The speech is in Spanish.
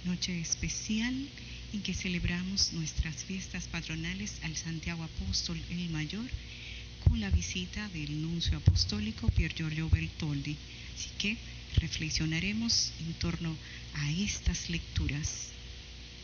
noche especial en que celebramos nuestras fiestas patronales al Santiago Apóstol el Mayor con la visita del nuncio apostólico Pier Giorgio Bertoldi. Así que reflexionaremos en torno a estas lecturas.